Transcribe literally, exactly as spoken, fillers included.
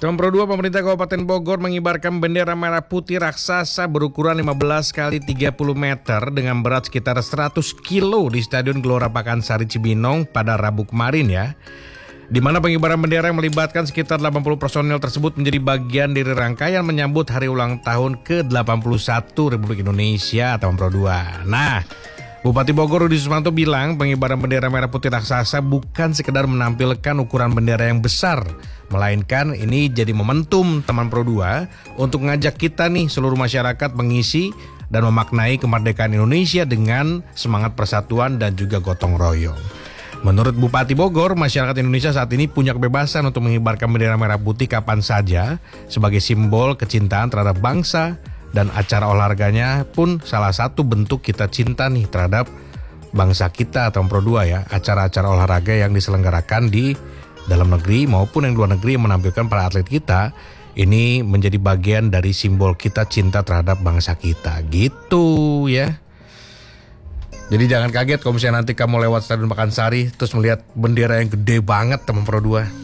Teman Pro dua, pemerintah Kabupaten Bogor mengibarkan bendera merah putih raksasa berukuran lima belas kali tiga puluh meter dengan berat sekitar seratus kilo di Stadion Gelora Pakansari Cibinong pada Rabu kemarin ya. Di mana pengibaran bendera yang melibatkan sekitar delapan puluh personel tersebut menjadi bagian dari rangkaian menyambut hari ulang tahun ke delapan puluh satu Republik Indonesia, Teman Pro dua. Nah, Bupati Bogor Rudi Susmanto bilang pengibaran bendera merah putih raksasa bukan sekedar menampilkan ukuran bendera yang besar, melainkan ini jadi momentum Teman Pro dua untuk ngajak kita nih seluruh masyarakat mengisi dan memaknai kemerdekaan Indonesia dengan semangat persatuan dan juga gotong royong. Menurut Bupati Bogor, masyarakat Indonesia saat ini punya kebebasan untuk mengibarkan bendera merah putih kapan saja sebagai simbol kecintaan terhadap bangsa, dan acara olahraganya pun salah satu bentuk kita cinta nih terhadap bangsa kita atau Pro dua ya. Acara-acara olahraga yang diselenggarakan di dalam negeri maupun yang luar negeri yang menampilkan para atlet kita, ini menjadi bagian dari simbol kita cinta terhadap bangsa kita gitu ya. Jadi jangan kaget kalau misalnya nanti kamu lewat Stadion Pakansari terus melihat bendera yang gede banget Teman Pro dua.